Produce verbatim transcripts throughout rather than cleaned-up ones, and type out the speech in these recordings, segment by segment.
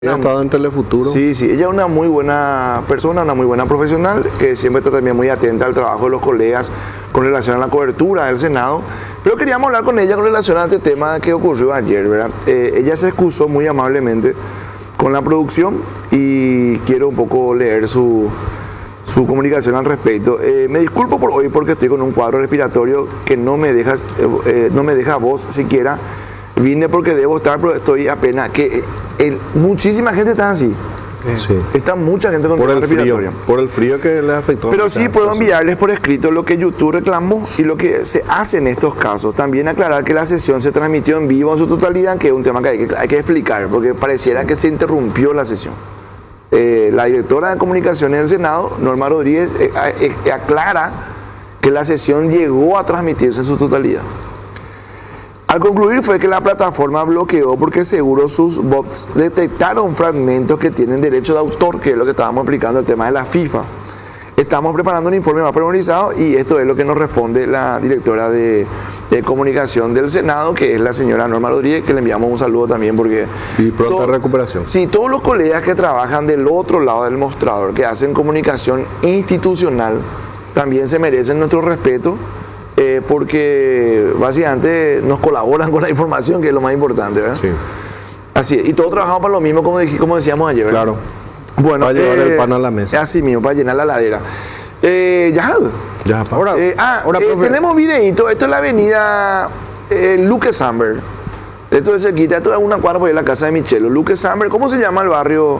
Ella ha estado en Telefuturo. Sí, sí, ella es una muy buena persona, una muy buena profesional, que siempre está también muy atenta al trabajo de los colegas con relación a la cobertura del Senado. Pero queríamos hablar con ella con relación a este tema que ocurrió ayer, ¿verdad? Eh, ella se excusó muy amablemente con la producción y quiero un poco leer su, su comunicación al respecto. Eh, me disculpo por hoy porque estoy con un cuadro respiratorio que no me deja, eh, no me deja voz siquiera. Vine porque debo estar, pero estoy apenas. Que el, muchísima gente está así. Sí. Está mucha gente con Por el respiratorio. frío, por el frío que le afectó. Pero sí puedo enviarles por escrito lo que YouTube reclamó y lo que se hace en estos casos. También aclarar que la sesión se transmitió en vivo en su totalidad, que es un tema que hay que, hay que explicar, porque pareciera que se interrumpió la sesión. Eh, la directora de comunicaciones del Senado, Norma Rodríguez, eh, eh, aclara que la sesión llegó a transmitirse en su totalidad. Al concluir fue que la plataforma bloqueó porque seguro sus bots detectaron fragmentos que tienen derecho de autor, que es lo que estábamos explicando, el tema de la FIFA. Estamos preparando un informe más pormenorizado y esto es lo que nos responde la directora de, de comunicación del Senado, que es la señora Norma Rodríguez, que le enviamos un saludo también porque... Y pronta todo, recuperación. Sí, todos los colegas que trabajan del otro lado del mostrador, que hacen comunicación institucional, también se merecen nuestro respeto. Eh, porque básicamente nos colaboran con la información, que es lo más importante, ¿verdad? Sí. Así es. Y todos trabajamos para lo mismo, como, dij, como decíamos ayer, ¿verdad? Claro. Bueno, para llevar eh, el pan a la mesa. Así mismo, para llenar la ladera. Eh, ya. Ya, pa. Ahora, eh, ah, ahora, eh, tenemos videíto. Esto es la avenida eh, Luque Samber. Esto es cerquita, esto es una cuadra por ahí en la casa de Michelo. Luque Samber, ¿cómo se llama el barrio?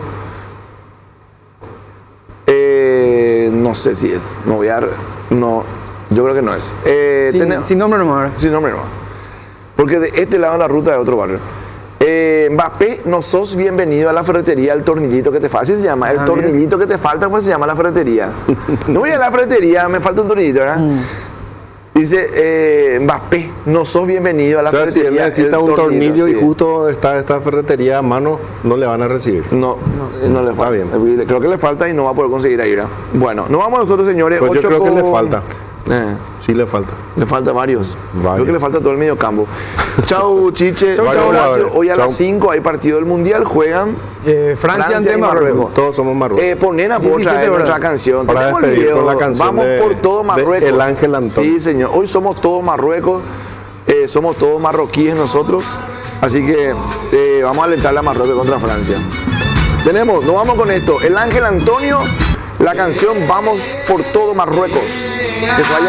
Eh, no sé si es. No voy a. No. Yo creo que no es. Eh, sin, tenemos, sin nombre nomás. sin nombre nomás. Porque de este lado de la ruta es otro barrio. Eh, Mbappé, no sos bienvenido a la ferretería El Tornillito que te falta. Así se llama, el Ah, tornillito que te falta, pues se llama la ferretería. No voy a la ferretería, me falta un tornillito, ¿verdad? Mm. Dice eh, Mbappé, no sos bienvenido a la o sea, ferretería. Si él necesita El un tornillo sí. y justo está esta ferretería a mano, no le van a recibir. No, no, no le falta. Está bien. Creo que le falta y no va a poder conseguir ahí, ¿verdad? Bueno, nos vamos nosotros, señores. Pues yo ocho creo con... que le falta. Eh. Sí le falta. Le falta varios. varios. Creo que le falta todo el medio campo. Chau, Chiche. Chau, Chau, Horacio. Hoy a Chau. las cinco hay partido del Mundial. Juegan Eh, Francia, Francia ante y Marruecos. Marruecos. Todos somos Marruecos. Eh, ponen a por traer nuestra canción. Para Tenemos el despedir video. con la canción Vamos de- por todo Marruecos. de El Ángel Antón. Sí, señor. Hoy somos todos Marruecos. Eh, somos todos marroquíes nosotros. Así que eh, vamos a alentarle a Marruecos contra Francia. Tenemos, nos vamos con esto. El Ángel Antonio, la canción Vamos por todo Marruecos. Que se vaya